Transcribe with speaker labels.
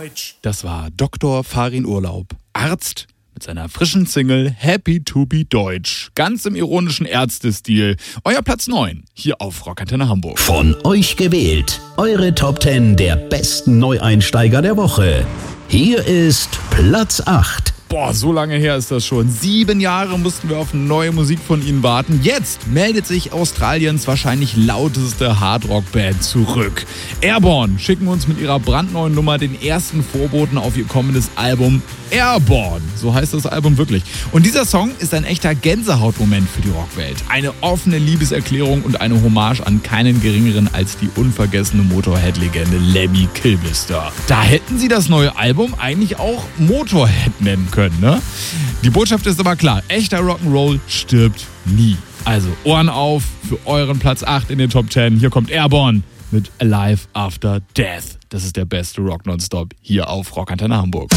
Speaker 1: Deutsch.
Speaker 2: Das war Dr. Farin Urlaub, Arzt mit seiner frischen Single Happy to be Deutsch. Ganz im ironischen Ärzte-Stil. Euer Platz 9 hier auf Rockantenne Hamburg.
Speaker 3: Von euch gewählt. Eure Top 10 der besten Neueinsteiger der Woche. Hier ist Platz 8.
Speaker 2: Boah, so lange her ist das schon. 7 Jahre mussten wir auf neue Musik von ihnen warten. Jetzt meldet sich Australiens wahrscheinlich lauteste Hardrock-Band zurück. Airborne schicken uns mit ihrer brandneuen Nummer den ersten Vorboten auf ihr kommendes Album Airborne. So heißt das Album wirklich. Und dieser Song ist ein echter Gänsehautmoment für die Rockwelt. Eine offene Liebeserklärung und eine Hommage an keinen geringeren als die unvergessene Motorhead-Legende Lemmy Kilmister. Da hätten sie das neue Album eigentlich auch Motorhead nennen können, ne? Die Botschaft ist aber klar, echter Rock'n'Roll stirbt nie. Also Ohren auf für euren Platz 8 in den Top 10. Hier kommt Airborne mit Alive After Death. Das ist der beste Rock Nonstop hier auf Rockantenne Hamburg.